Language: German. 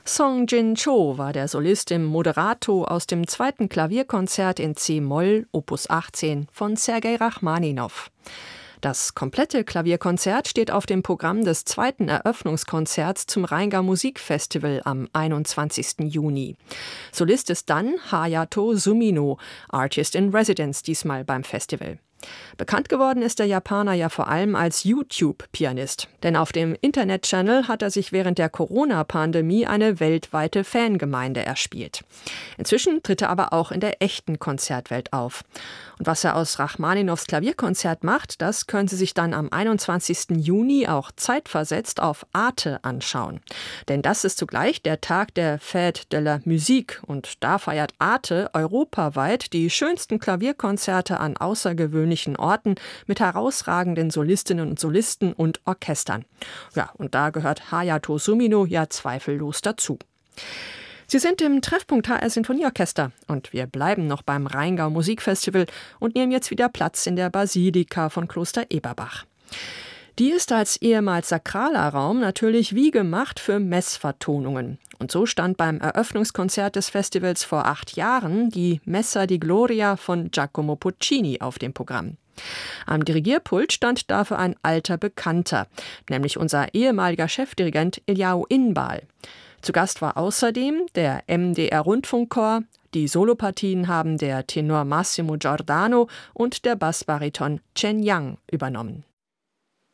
Song Jin-cho war der Solist im Moderato aus dem zweiten Klavierkonzert in C-Moll, Opus 18 von Sergei Rachmaninow. Das komplette Klavierkonzert steht auf dem Programm des zweiten Eröffnungskonzerts zum Rheingau Musikfestival am 21. Juni. Solist ist dann Hayato Sumino, Artist in Residence diesmal beim Festival. Bekannt geworden ist der Japaner ja vor allem als YouTube-Pianist. Denn auf dem Internet-Channel hat er sich während der Corona-Pandemie eine weltweite Fangemeinde erspielt. Inzwischen tritt er aber auch in der echten Konzertwelt auf. Und was er aus Rachmaninows Klavierkonzert macht, das können Sie sich dann am 21. Juni auch zeitversetzt auf Arte anschauen. Denn das ist zugleich der Tag der Fête de la Musique. Und da feiert Arte europaweit die schönsten Klavierkonzerte an außergewöhnlichen Orten mit herausragenden Solistinnen und Solisten und Orchestern. Ja, und da gehört Hayato Sumino ja zweifellos dazu. Sie sind im Treffpunkt HR Sinfonieorchester und wir bleiben noch beim Rheingau Musikfestival und nehmen jetzt wieder Platz in der Basilika von Kloster Eberbach. Die ist als ehemals sakraler Raum natürlich wie gemacht für Messvertonungen. Und so stand beim Eröffnungskonzert des Festivals vor 8 Jahren die Messa di Gloria von Giacomo Puccini auf dem Programm. Am Dirigierpult stand dafür ein alter Bekannter, nämlich unser ehemaliger Chefdirigent Eliao Inbal. Zu Gast war außerdem der MDR-Rundfunkchor, die Solopartien haben der Tenor Massimo Giordano und der Bassbariton Chen Yang übernommen.